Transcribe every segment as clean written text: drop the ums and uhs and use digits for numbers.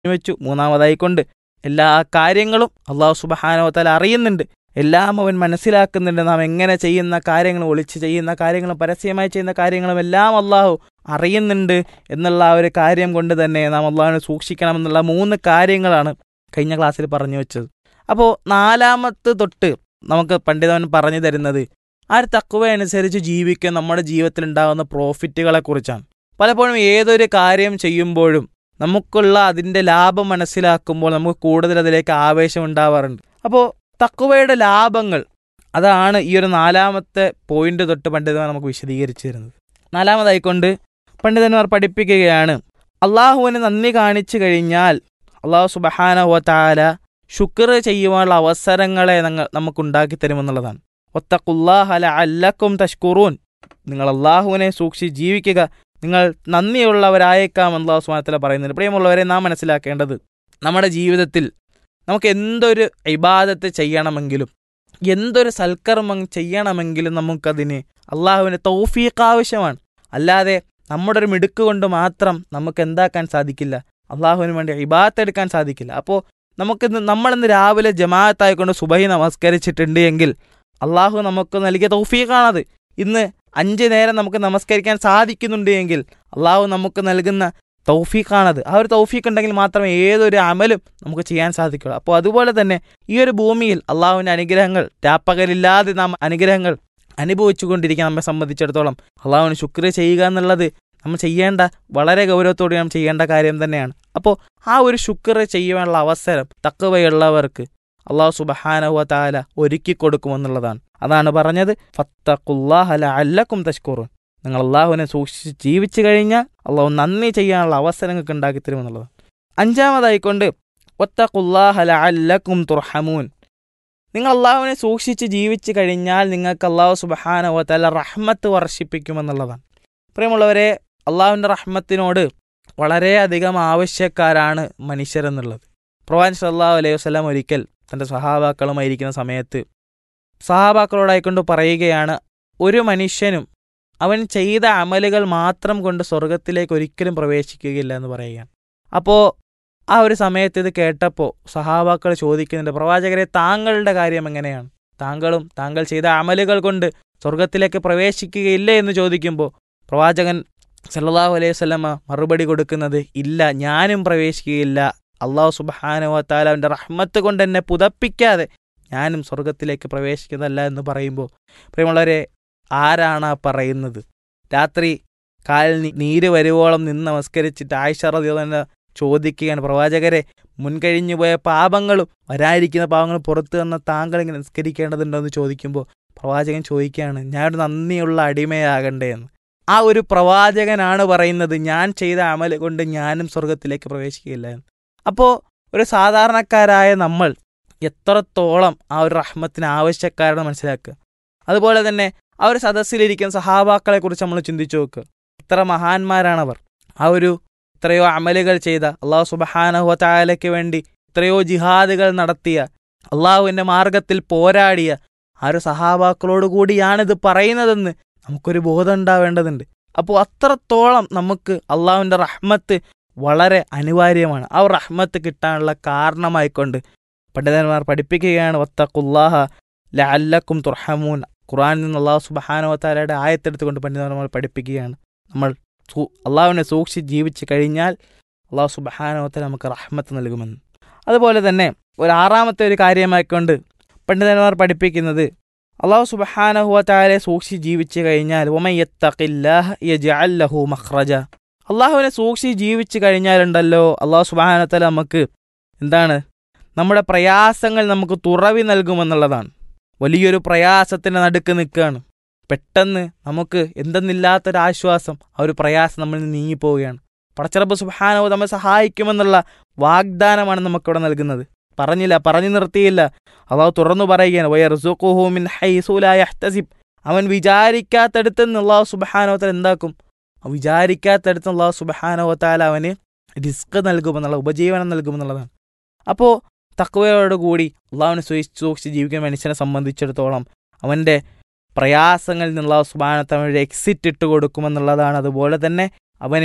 വെച്ചു. മൂന്നാമതായിക്കൊണ്ട് എല്ലാ കാര്യങ്ങളും അള്ളാഹു സുബ്ഹാനഹു വ തആല അറിയുന്നുണ്ട്, എല്ലാം അവൻ മനസ്സിലാക്കുന്നുണ്ട്. നാം എങ്ങനെ ചെയ്യുന്ന കാര്യങ്ങളും, ഒളിച്ച് ചെയ്യുന്ന കാര്യങ്ങളും പരസ്യമായി ചെയ്യുന്ന കാര്യങ്ങളും എല്ലാം അള്ളാഹു അറിയുന്നുണ്ട് എന്നുള്ള ആ ഒരു കാര്യം കൊണ്ട് തന്നെ നാം അള്ളാഹുവിനെ സൂക്ഷിക്കണമെന്നുള്ള 3 കാര്യങ്ങളാണ് കഴിഞ്ഞ ക്ലാസ്സിൽ പറഞ്ഞു വെച്ചത്. അപ്പോൾ 4-മത്തെ തൊട്ട് നമുക്ക് പണ്ഡിതൻ പറഞ്ഞു തരുന്നത് ആ ഒരു തഖ്വ അനുസരിച്ച് ജീവിക്കാൻ നമ്മുടെ ജീവിതത്തിൽ ഉണ്ടാകുന്ന പ്രോഫിറ്റുകളെ കുറിച്ചാണ്. പലപ്പോഴും ഏതൊരു കാര്യം ചെയ്യുമ്പോഴും നമുക്കുള്ള അതിൻ്റെ ലാഭം മനസ്സിലാക്കുമ്പോൾ നമുക്ക് കൂടുതൽ അതിലേക്ക് ആവേശം ഉണ്ടാവാറുണ്ട്. അപ്പോൾ തഖ്വയുടെ ലാഭങ്ങൾ, അതാണ് ഈ ഒരു 4-മത്തെ പോയിന്റ് തൊട്ട് പണ്ഡിതന്മാർ നമുക്ക് വിശദീകരിച്ചു തരുന്നത്. 4-മതായിക്കൊണ്ട് പണ്ഡിതന്മാർ പഠിപ്പിക്കുകയാണ്, അള്ളാഹുവിന് നന്ദി കാണിച്ചു കഴിഞ്ഞാൽ അള്ളാഹു സുബ്ഹാനഹു വ തആല ശുക്ർ ചെയ്യുവാനുള്ള അവസരങ്ങളെ നമുക്കുണ്ടാക്കി തരുമെന്നുള്ളതാണ്. വത്തഖുല്ലാഹ ലഅല്ലക്കും തഷ്കുറൂൻ, നിങ്ങൾ അള്ളാഹുവിനെ സൂക്ഷിച്ച് ജീവിക്കുക, നിങ്ങൾ നന്ദിയുള്ളവരായേക്കാം അല്ലാഹു സുബ്ഹാനഹു വ തആല പറയുന്നുണ്ട്. പ്രിയമുള്ളവരെ, നാം മനസ്സിലാക്കേണ്ടത്, നമ്മുടെ ജീവിതത്തിൽ നമുക്ക് എന്തൊരു ഇബാദത്ത് ചെയ്യണമെങ്കിലും എന്തൊരു സൽക്കർമ്മം ചെയ്യണമെങ്കിലും നമുക്കതിന് അള്ളാഹുവിൻ്റെ തൗഫീഖ് ആവശ്യമാണ്. അല്ലാതെ നമ്മുടെ ഒരു മിടുക്ക് കൊണ്ട് മാത്രം നമുക്ക് എന്താക്കാൻ സാധിക്കില്ല, അള്ളാഹുവിന് വേണ്ടി ഇബാദത്ത് എടുക്കാൻ സാധിക്കില്ല. അപ്പോൾ നമ്മളിന്ന് രാവിലെ ജമാഅത്തായിക്കൊണ്ട് സുബഹി നമസ്കരിച്ചിട്ടുണ്ട് എങ്കിൽ അള്ളാഹു നമുക്ക് നൽകിയ തൗഫീഖാണത്. ഇന്ന് 5 നേരം നമുക്ക് നമസ്കരിക്കാൻ സാധിക്കുന്നുണ്ട് എങ്കിൽ അള്ളാഹു നമുക്ക് നൽകുന്ന തൗഫീഖാണത്. ആ ഒരു തൗഫീഖ് ഉണ്ടെങ്കിൽ മാത്രമേ ഏതൊരു അമലും നമുക്ക് ചെയ്യാൻ സാധിക്കുള്ളൂ. അപ്പോൾ അതുപോലെ തന്നെ ഈ ഒരു ഭൂമിയിൽ അള്ളാഹുവിൻ്റെ അനുഗ്രഹങ്ങൾ രാപ്പകലില്ലാതെ നാം അനുഗ്രഹങ്ങൾ അനുഭവിച്ചു കൊണ്ടിരിക്കുക. നമ്മെ സംബന്ധിച്ചിടത്തോളം അള്ളാഹുവിന് ശുക്ർ ചെയ്യുക എന്നുള്ളത് നമ്മൾ ചെയ്യേണ്ട, വളരെ ഗൗരവത്തോടെ നാം ചെയ്യേണ്ട കാര്യം തന്നെയാണ്. അപ്പോൾ ആ ഒരു ശുക്ർ ചെയ്യുവാനുള്ള അവസരം തഖ്വയുള്ളവർക്ക് അള്ളാഹു സുബ്ഹാനഹു വ തആല ഒരുക്കി കൊടുക്കുമെന്നുള്ളതാണ്. അതാണ് പറഞ്ഞത്, ഫത്തഖുല്ലാഹ ലഅല്ലക്കും തഷ്കുറൂൻ, നിങ്ങൾ അള്ളാഹുവിനെ സൂക്ഷിച്ച് ജീവിച്ചു കഴിഞ്ഞാൽ അള്ളാഹു നന്ദി ചെയ്യാനുള്ള അവസരങ്ങൾക്ക് ഉണ്ടാക്കി തരുമെന്നുള്ളതാണ്. 5-മതായിക്കൊണ്ട് വത്തഖുല്ലാഹ ലഅല്ലക്കും തുർഹമൂൻ, നിങ്ങൾ അള്ളാഹുവിനെ സൂക്ഷിച്ച് ജീവിച്ചു കഴിഞ്ഞാൽ നിങ്ങൾക്ക് അള്ളാഹു സുബ്ഹാനഹു വ തആല റഹ്മത്ത് വർഷിപ്പിക്കുമെന്നുള്ളതാണ്. പ്രിയമുള്ളവരെ, അള്ളാഹുവിൻ്റെ റഹ്മത്തിനോട് വളരെയധികം ആവശ്യക്കാരാണ് മനുഷ്യരെന്നുള്ളത്. പ്രവാചകൻ സല്ലല്ലാഹു അലൈഹി വസല്ലം ഒരിക്കൽ തൻ്റെ സഹാബാക്കളുമായിരിക്കുന്ന സമയത്ത് സഹാബാക്കളോടായിക്കൊണ്ട് പറയുകയാണ്, ഒരു മനുഷ്യനും അവൻ ചെയ്ത അമലുകൾ മാത്രം കൊണ്ട് സ്വർഗത്തിലേക്ക് ഒരിക്കലും പ്രവേശിക്കുകയില്ല എന്ന് പറയുകയാണ്. അപ്പോൾ ആ ഒരു സമയത്ത് ഇത് കേട്ടപ്പോൾ സഹാബാക്കൾ ചോദിക്കുന്നുണ്ട്, പ്രവാചകരെ, താങ്കളുടെ കാര്യം എങ്ങനെയാണ്? താങ്കളും താങ്കൾ ചെയ്ത അമലുകൾ കൊണ്ട് സ്വർഗത്തിലേക്ക് പ്രവേശിക്കുകയില്ലേ എന്ന് ചോദിക്കുമ്പോൾ പ്രവാചകൻ സല്ലല്ലാഹു അലൈഹി വസല്ലമ മറുപടി കൊടുക്കുന്നത്, ഇല്ല, ഞാനും പ്രവേശിക്കുകയില്ല. അള്ളാഹു സുബ്ഹാനഹു വ തആല അവൻ്റെ റഹ്മത്ത് കൊണ്ട് എന്നെ പുതപ്പിക്കാതെ ഞാനും സ്വർഗത്തിലേക്ക് പ്രവേശിക്കുന്നതല്ല എന്ന് പറയുമ്പോൾ, പ്രിയമുള്ളവരെ, ആരാണ് ആ പറയുന്നത്? രാത്രി കാലിൽ നീര് വരുവോളം നിന്ന് നമസ്കരിച്ചിട്ട് ആയിഷ റളിയല്ലാഹു അൻഹ ചോദിക്കുകയാണ്, പ്രവാചകരെ, മുൻകഴിഞ്ഞു പോയ പാപങ്ങളും വരാതിരിക്കുന്ന പാപങ്ങളും പുറത്തു വന്ന താങ്കൾ ഇങ്ങനെ നിസ്കരിക്കേണ്ടതുണ്ടോ എന്ന് ചോദിക്കുമ്പോൾ പ്രവാചകൻ ചോദിക്കുകയാണ്, ഞാനൊരു നന്ദിയുള്ള അടിമയാകണ്ടേ എന്ന്. ആ ഒരു പ്രവാചകനാണ് പറയുന്നത്, ഞാൻ ചെയ്ത അമൽ കൊണ്ട് ഞാനും സ്വർഗത്തിലേക്ക് പ്രവേശിക്കുകയില്ല എന്ന്. അപ്പോൾ ഒരു സാധാരണക്കാരായ നമ്മൾ എത്രത്തോളം ആ ഒരു റഹ്മത്തിന് ആവശ്യക്കാരാണ് മനസ്സിലാക്കുക. അതുപോലെ തന്നെ ആ ഒരു സദസ്സിലിരിക്കുന്ന സഹാബാക്കളെ കുറിച്ച് നമ്മൾ ചിന്തിച്ചു നോക്കുക. എത്ര മഹാന്മാരാണവർ. ആ ഒരു എത്രയോ അമലുകൾ ചെയ്ത, അള്ളാഹു സുബ്ഹാനഹു വ തആലയ്ക്ക് വേണ്ടി എത്രയോ ജിഹാദുകൾ നടത്തിയ, അള്ളാഹുവിൻ്റെ മാർഗത്തിൽ പോരാടിയ ആ ഒരു സഹാബാക്കളോട് കൂടിയാണിത് പറയുന്നതെന്ന് നമുക്കൊരു ബോധം ഉണ്ടാവേണ്ടതുണ്ട്. അപ്പോൾ അത്രത്തോളം നമുക്ക് അള്ളാഹുവിൻ്റെ റഹ്മത്ത് വളരെ അനിവാര്യമാണ്. ആ റഹ്മത്ത് കിട്ടാനുള്ള കാരണമായിക്കൊണ്ട് പണ്ഡിതന്മാർ പഠിപ്പിക്കുകയാണ്, വത്തഖുല്ലാഹ ലഅല്ലക്കും തുർഹമൂൻ. ഖുർആനിൽ നിന്ന് അള്ളാഹു സുബ്ഹാനഹു വ തആലയുടെ ആയത്തെടുത്തുകൊണ്ട് പണ്ഡിതന്മാർ പഠിപ്പിക്കുകയാണ്, നമ്മൾ അള്ളാഹുവിനെ സൂക്ഷിച്ച് ജീവിച്ച് കഴിഞ്ഞാൽ അള്ളാഹു സുബ്ഹാനഹു വ തആല നമുക്ക് റഹ്മത്ത് നൽകുമെന്ന്. അതുപോലെ തന്നെ ഒരു 6-മത്തെ ഒരു കാര്യമായിക്കൊണ്ട് പണ്ഡിതന്മാർ പഠിപ്പിക്കുന്നത്, അള്ളാഹു സുബ്ഹാനഹു വ തആലയെ സൂക്ഷിച്ച് ജീവിച്ച് കഴിഞ്ഞാൽ വമൻ യത്തഖില്ലാഹ യജ്അൽ ലഹു മഖ്റജ, അള്ളാഹുവിനെ സൂക്ഷിച്ച് ജീവിച്ച് കഴിഞ്ഞാലുണ്ടല്ലോ അള്ളാഹു സുബ്ഹാനഹു വ തആല നമുക്ക് എന്താണ്, നമ്മുടെ പ്രയാസങ്ങൾ നമുക്ക് തുറവി നൽകുമെന്നുള്ളതാണ്. വലിയൊരു പ്രയാസത്തിൻ്റെ നടുക്ക് നിൽക്കുകയാണ്, പെട്ടെന്ന് നമുക്ക് എന്തെന്നില്ലാത്തൊരാശ്വാസം, ആ ഒരു പ്രയാസം നമ്മളിൽ നിന്ന് നീങ്ങിപ്പോവുകയാണ്. പടച്ച റബ്ബ് സുബ്ഹാനഹു നമ്മെ സഹായിക്കുമെന്നുള്ള വാഗ്ദാനമാണ് നമുക്കിവിടെ നൽകുന്നത്. പറഞ്ഞു നിർത്തിയില്ല. അള്ളാഹു തുറന്നു പറയുകയാണ്, വയർസുഖുഹു മിൻ ഹൈസു ലാ യഹ്തസിബ്, അവൻ വിചാരിക്കാത്തടുത്ത് നിന്ന് അള്ളാഹു സുബ്ഹാനഹു വ തആല എന്താക്കും, വിചാരിക്കാത്തടുത്ത് അള്ളാഹു സുബ്ഹാനഹു വ തആല അവന് റിസ്ക് നൽകുമെന്നുള്ള, ഉപജീവനം നൽകുമെന്നുള്ളതാണ്. അപ്പോൾ തഖ്വയോടുകൂടി അള്ളാഹുവിനെ സൂക്ഷിച്ച് ജീവിക്കുന്ന മനുഷ്യനെ സംബന്ധിച്ചിടത്തോളം അവൻ്റെ പ്രയാസങ്ങളിൽ നിന്ന് അള്ളാഹു സുബ്ഹാനഹു വ തആല എക്സിറ്റ് ഇട്ട് കൊടുക്കുമെന്നുള്ളതാണ്. അതുപോലെ തന്നെ അവന്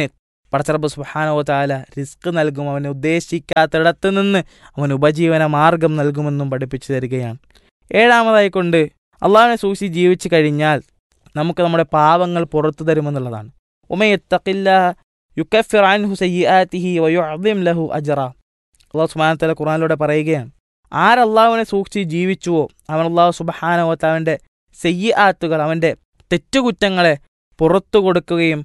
പടച്ചറബ് സുബ്ഹാനഹു വ തആല റിസ്ക് നൽകും, അവന് ഉദ്ദേശിക്കാത്തിടത്ത് നിന്ന് അവൻ ഉപജീവന മാർഗം നൽകുമെന്നും പഠിപ്പിച്ചു തരികയാണ്. ഏഴാമതായി കൊണ്ട് അള്ളാഹുവിനെ സൂക്ഷിച്ച് ജീവിച്ചു കഴിഞ്ഞാൽ നമുക്ക് നമ്മുടെ പാവങ്ങൾ പുറത്തു തരുമെന്നുള്ളതാണ്. ഉമയത്തഖില്ലാഹ യുകഫിർ അൻഹു സയ്യിആതിഹി വയുഅ്ദിം ലഹു അജ്റ. അല്ലാഹു സുബ്ഹാനഹു വ തആല ഖുർആനിലൂടെ പറയുകയാണ്, ആരല്ലാഹുവിനെ സൂക്ഷിച്ച് ജീവിച്ചുവോ അവൻ അല്ലാഹു സുബ്ഹാനഹു വ തആലയുടെ സയ്യിആത്തുകൾ, അവൻ്റെ തെറ്റുകുറ്റങ്ങളെ പുറത്തു കൊടുക്കുകയും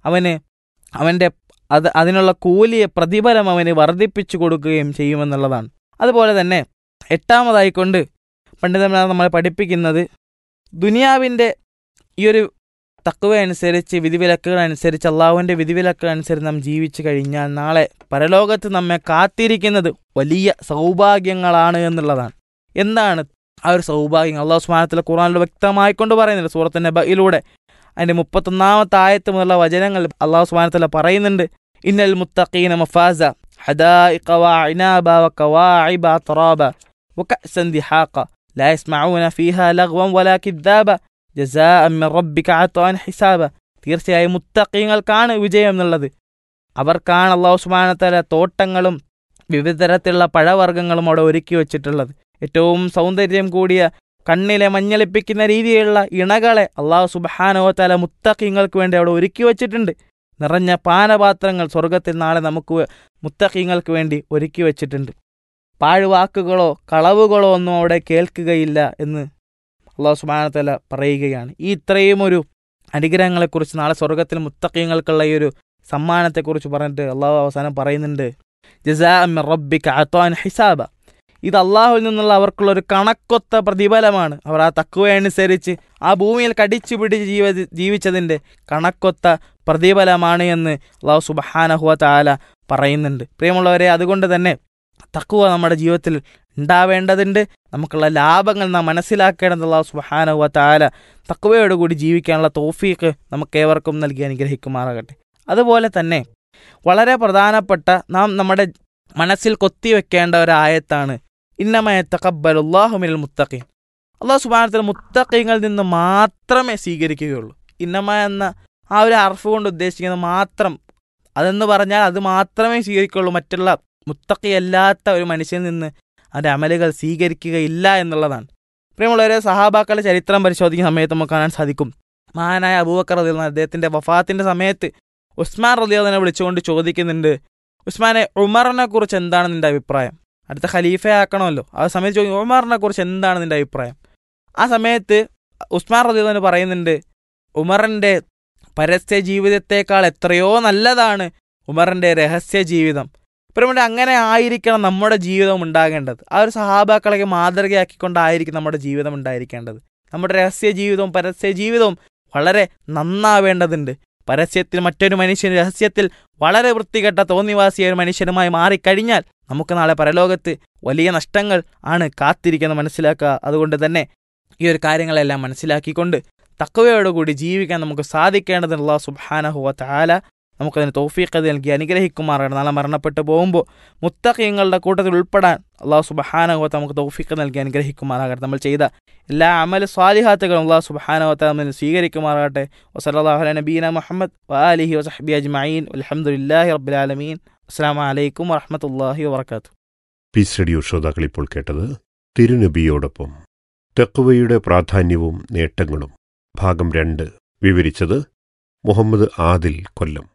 അതിനുള്ള കൂലിയെ പ്രതിഫലം അവന് വർദ്ധിപ്പിച്ചു കൊടുക്കുകയും ചെയ്യുമെന്നുള്ളതാണ്. അതുപോലെ തന്നെ എട്ടാമതായിക്കൊണ്ട് പണ്ഡിതന്മാർ നമ്മളെ പഠിപ്പിക്കുന്നത് ദുനിയാവിൻ്റെ ഈ ഒരു തഖ്വ അനുസരിച്ച്, വിധിവിലക്കുകൾ അനുസരിച്ച്, അള്ളാഹുവിൻ്റെ വിധിവിലക്കുകൾ അനുസരിച്ച് നാം ജീവിച്ചു കഴിഞ്ഞാൽ നാളെ പരലോകത്ത് നമ്മെ കാത്തിരിക്കുന്നത് വലിയ സൗഭാഗ്യങ്ങളാണ് എന്നുള്ളതാണ്. എന്താണ് ആ ഒരു സൗഭാഗ്യം? അള്ളാഹു സുബ്ഹാനഹു വ തആല ഖുർആനിൽ വ്യക്തമായിക്കൊണ്ട് പറയുന്നുണ്ട്. സൂറത്ത് നബയിലൂടെ അതിൻ്റെ 31-ാമത്തെ ആയത്ത് മുതലുള്ള വചനങ്ങൾ അള്ളാഹു സുബ്ഹാനഹു വ തആല പറയുന്നുണ്ട്, ഇന്നൽ മുത്തഖീന മഫാസ ഹദായിഖ വഅനാബ വകവാഇബ അത്റാബ വകഅസൻ ദിഹാഖ ലാ യസ്മഊന ഫീഹാ ലഗ്വൻ വലാ കിദ്ദാബ ജസാഅൻ മിൻ റബ്ബിക അത്വാൻ ഹിസാബ. തീർച്ചയായും മുത്തഖീങ്ങൾക്കാണ് വിജയം എന്നുള്ളത്. അവർക്കാണ് അള്ളാഹു സുബ്ഹാനഹു വ തആല തോട്ടങ്ങളും വിവിധ തരത്തിലുള്ള പഴവർഗ്ഗങ്ങളും അവിടെ ഒരുക്കി വെച്ചിട്ടുള്ളത്. ഏറ്റവും സൗന്ദര്യം കൂടിയ, കണ്ണിലെ മഞ്ഞളിപ്പിക്കുന്ന രീതിയിലുള്ള ഇണകളെ അള്ളാഹു സുബ്ഹാനഹു വ തആല മുത്തഖീങ്ങൾക്ക് വേണ്ടി അവിടെ ഒരുക്കി വച്ചിട്ടുണ്ട്. നിറഞ്ഞ പാനപാത്രങ്ങൾ സ്വർഗത്തിൽ നാളെ നമുക്ക് മുത്തഖീങ്ങൾക്ക് വേണ്ടി ഒരുക്കി വച്ചിട്ടുണ്ട്. പാഴ്വാക്കുകളോ കളവുകളോ ഒന്നും അവിടെ കേൾക്കുകയില്ല എന്ന് അള്ളാഹു സുബ്ഹാനഹു വ തആല പറയുകയാണ്. ഈ ഇത്രയും ഒരു അനുഗ്രഹങ്ങളെക്കുറിച്ച്, നാളെ സ്വർഗത്തിൽ മുത്തഖീങ്ങൾക്കുള്ള ഈ ഒരു സമ്മാനത്തെക്കുറിച്ച് പറഞ്ഞിട്ട് അള്ളാഹു അവസാനം പറയുന്നുണ്ട്, ജസാഅൻ മിൻ റബ്ബിക അത്വാൻ ഹിസാബ. ഇത് അള്ളാഹുവിൽ നിന്നുള്ള അവർക്കുള്ള ഒരു കണക്കൊത്ത പ്രതിഫലമാണ്. അവർ ആ തഖ്വ അനുസരിച്ച് ആ ഭൂമിയിൽ കടിച്ചു പിടിച്ച് ജീവിച്ചതിൻ്റെ കണക്കൊത്ത പ്രതിഫലമാണ് എന്ന് അള്ളാഹു സുബ്ഹാനഹു വ തആല പറയുന്നുണ്ട്. പ്രിയമുള്ളവരെ, അതുകൊണ്ട് തന്നെ തഖ്വ നമ്മുടെ ജീവിതത്തിൽ ഉണ്ടാവേണ്ടതുണ്ട്. നമുക്കുള്ള ലാഭങ്ങൾ നാം മനസ്സിലാക്കേണ്ടത് അള്ളാഹു സുബ്ഹാനഹു വ തആല തഖ്വയോടുകൂടി ജീവിക്കാനുള്ള തൗഫീഖ് നമുക്കേവർക്കും നൽകി അനുഗ്രഹിക്കുമാറാകട്ടെ. അതുപോലെ തന്നെ വളരെ പ്രധാനപ്പെട്ട നാം നമ്മുടെ മനസ്സിൽ കൊത്തിവെക്കേണ്ട ഒരായത്താണ് ഇന്നമാ യതഖബ്ബലുല്ലാഹു മിനൽ മുത്തഖീൻ. അള്ളാഹു സുബ്ഹാനഹു വ തആല മുത്തഖീങ്ങളിൽ നിന്ന് മാത്രമേ സ്വീകരിക്കുകയുള്ളൂ. ഇന്നമ എന്ന ആ ഒരു ഹർഫ് കൊണ്ട് ഉദ്ദേശിക്കുന്നത് മാത്രം, അതെന്ന് പറഞ്ഞാൽ അത് മാത്രമേ സ്വീകരിക്കുകയുള്ളൂ. മറ്റുള്ള മുത്തഖിയല്ലാത്ത ഒരു മനുഷ്യനിൽ നിന്ന് അതിൻ്റെ അമലുകൾ സ്വീകരിക്കുകയില്ല എന്നുള്ളതാണ്. പ്രിയമുള്ളവരെ, സഹാബാക്കളുടെ ചരിത്രം പരിശോധിക്കുന്ന സമയത്ത് നമുക്ക് കാണാൻ സാധിക്കും, മഹാനായ അബൂബക്കർ റളിയല്ലാഹു അൻഹു അദ്ദേഹത്തിൻ്റെ വഫാത്തിൻ്റെ സമയത്ത് ഉസ്മാൻ റളിയല്ലാഹു അൻഹുവിനെ വിളിച്ചുകൊണ്ട് ചോദിക്കുന്നുണ്ട്, ഉസ്മാനെ, ഉമറിനെ കുറിച്ച് എന്താണ് നിൻ്റെ അഭിപ്രായം? അടുത്ത ഖലീഫയാക്കണമല്ലോ. ആ സമയത്ത് ചോദിക്കും, ഉമറിനെ കുറിച്ച് എന്താണ് നിൻ്റെ അഭിപ്രായം? ആ സമയത്ത് ഉസ്മാൻ റളിയല്ലാഹു അൻഹു പറയുന്നുണ്ട്, ഉമറിൻ്റെ പരസ്യ ജീവിതത്തേക്കാൾ എത്രയോ നല്ലതാണ് ഉമറിൻ്റെ രഹസ്യ ജീവിതം. പിന്നെ അങ്ങനെ ആയിരിക്കണം നമ്മുടെ ജീവിതം ഉണ്ടാകേണ്ടത്. ആ ഒരു സഹാബാക്കളെ മാതൃകയാക്കിക്കൊണ്ടായിരിക്കും നമ്മുടെ ജീവിതം ഉണ്ടായിരിക്കേണ്ടത്. നമ്മുടെ രഹസ്യ ജീവിതവും പരസ്യ ജീവിതവും വളരെ നന്നാവേണ്ടതുണ്ട്. പരസ്യത്തിൽ മറ്റൊരു മനുഷ്യൻ രഹസ്യത്തിൽ വളരെ വൃത്തികെട്ട തോന്നിവാസിയായ ഒരു മനുഷ്യനുമായി മാറിക്കഴിഞ്ഞാൽ നമുക്ക് നാളെ പരലോകത്ത് വലിയ നഷ്ടങ്ങൾ ആണ് കാത്തിരിക്കുന്നത് മനസ്സിലാക്കുക. അതുകൊണ്ട് തന്നെ ഈ ഒരു കാര്യങ്ങളെല്ലാം മനസ്സിലാക്കിക്കൊണ്ട് തഖ്വയോടുകൂടി ജീവിക്കാൻ നമുക്ക് സാധിക്കേണ്ടത് അല്ലാഹു സുബ്ഹാനഹു വ തആല നമുക്കതിന് തൗഫീഖ് നൽകി അനുഗ്രഹിക്കുമാറാണ്. നാളെ മരണപ്പെട്ടു പോകുമ്പോൾ മുത്തഖീങ്ങളുടെ കൂട്ടത്തിൽ ഉൾപ്പെടാൻ അല്ലാഹു സുബ്ഹാനഹു വ തആല നമുക്ക് തൗഫീഖ് നൽകി അനുഗ്രഹിക്കുമാറാകട്ടെ. നമ്മൾ ചെയ്ത എല്ലാ അമൽ സ്വാലിഹാത്തുകളും അല്ലാഹു സുബ്ഹാനഹു വ തആല സ്വീകരിക്കുമാറാകട്ടെ. വസല്ലല്ലാഹു അലാ നബീന മുഹമ്മദ് വആലിഹി വസഹ്ബിഹി അജ്മഈൻ വൽഹംദുലില്ലാഹി റബ്ബിൽ ആലമീൻ. അസ്സലാമു അലൈക്കും വറഹ്മത്തുള്ളാഹി വബറകാതുഹു. പീസ് റേഡിയോ ശ്രോതാക്കൾ ഇപ്പോൾ കേട്ടത് തിരുനബിയോടൊപ്പം തഖ്വയുടെ പ്രാധാന്യവും നേട്ടങ്ങളും ഭാഗം 2 വിവരിച്ചത് മുഹമ്മദ് ആദിൽ കൊല്ലം.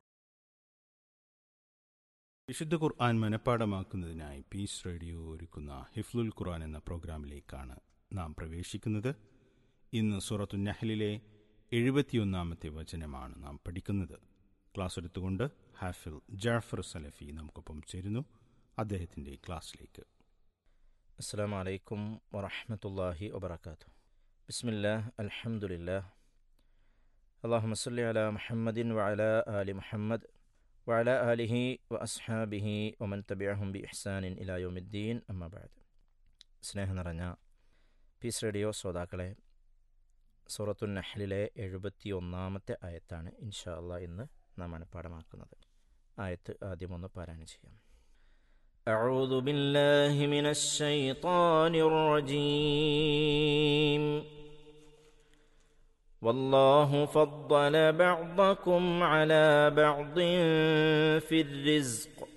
വിശുദ്ധ ഖുർആൻ മനഃപ്പാഠമാക്കുന്നതിനായി പീസ് റേഡിയോ ഒരുക്കുന്ന ഹിഫ്ലുൽ ഖുർആൻ എന്ന പ്രോഗ്രാമിലേക്കാണ് നാം പ്രവേശിക്കുന്നത്. ഇന്ന് സൂറത്തു നഹ്ലിലെ 71-ാമത്തെ വചനമാണ് നാം പഠിക്കുന്നത്. ക്ലാസ് എടുത്തുകൊണ്ട് ഹാഫിൽ ജാഫർ സലഫി നമുക്കൊപ്പം ചേരുന്നു. അദ്ദേഹത്തിൻ്റെ ക്ലാസ്സിലേക്ക്. അസ്സലാമു അലൈക്കും വറഹ്മത്തുള്ളാഹി വബറകാതുഹു. ബിസ്മില്ലാഹ് അൽഹംദുലില്ലാഹ് അല്ലാഹുമ്മ സ്വല്ലി അലാ മുഹമ്മദിൻ വഅലാ ആലി മുഹമ്മദ് വഅലാ ആലിഹി വഅസ്ഹാബിഹി വമൻ തബിഅഹും ബിഇഹ്സാനിൻ ഇലാ യൗമിദ്ദീൻ. അമ്മാ ബഅദ്. സ്നേഹം നിറഞ്ഞ പീസ് റേഡിയോ ശ്രോതാക്കളെ, സൂറത്തു നഹ്ലിലെ 71-ാമത്തെ ആയത്താണ് ഇൻഷാ അല്ലാഹ് ഇന്ന് നാം മനഃപ്പാഠമാക്കുന്നത്. ആയത്ത് ആദ്യം ഒന്ന് പാരായണം ചെയ്യാം. أعوذ بالله من الشيطان الرجيم والله فضل بعضكم على بعض في الرزق